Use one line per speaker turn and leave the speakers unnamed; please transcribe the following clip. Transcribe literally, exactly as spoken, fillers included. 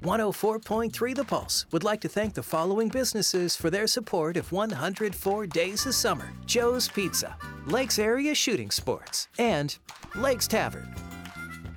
one oh four point three The Pulse would like to thank the following businesses for their support of one hundred four Days of Summer: Joe's Pizza, Lakes Area Shooting Sports, and Lakes Tavern.